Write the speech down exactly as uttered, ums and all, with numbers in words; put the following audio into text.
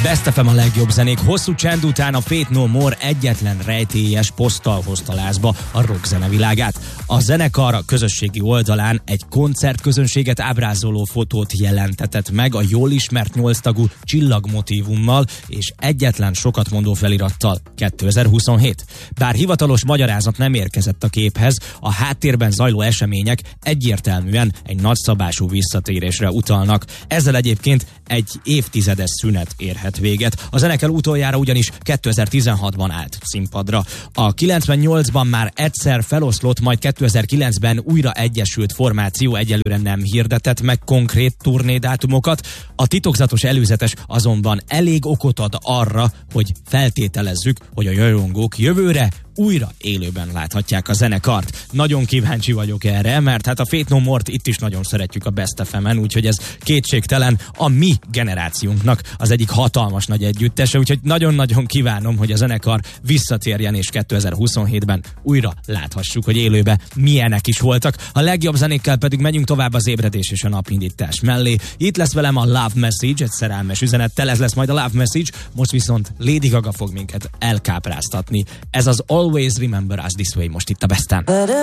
Best ef em a legjobb zenék. Hosszú csend után a Faith No More egyetlen rejtélyes poszttal hozta lázba a rockzene világát. A zenekar a közösségi oldalán egy koncertközönséget ábrázoló fotót jelentetett meg a jól ismert nyolctagú csillagmotívummal és egyetlen sokat mondó felirattal kétezer-huszonhét. Bár hivatalos magyarázat nem érkezett a képhez, a háttérben zajló események egyértelműen egy nagyszabású visszatérésre utalnak. Ezzel egyébként egy évtizedes szünet érhet véget. A zenekar utoljára ugyanis kétezer-tizenhatban állt színpadra. A kilencvennyolcban már egyszer feloszlott, majd kétezer-kilencben újra egyesült formáció egyelőre nem hirdetett meg konkrét turnédátumokat. A titokzatos előzetes azonban elég okot ad arra, hogy feltételezzük, hogy a rajongók jövőre újra élőben láthatják a zenekart. Nagyon kíváncsi vagyok erre, mert hát a Faith No More-t itt is nagyon szeretjük a Best ef emen, úgyhogy ez kétségtelen a mi generációnknak az egyik hatalmas nagy együttese, úgyhogy nagyon-nagyon kívánom, hogy a zenekar visszatérjen, és kétezer-huszonhétben újra láthassuk, hogy élőben milyenek is voltak. A legjobb zenékkel pedig megyünk tovább az ébredés és a napindítás mellé. Itt lesz velem a Love Message, egy szerelmes üzenettel, ez lesz majd a Love Message, most viszont Lady Gaga fog minket elkápráztatni. Ez az Always Remember Us This Way most itt a Besten.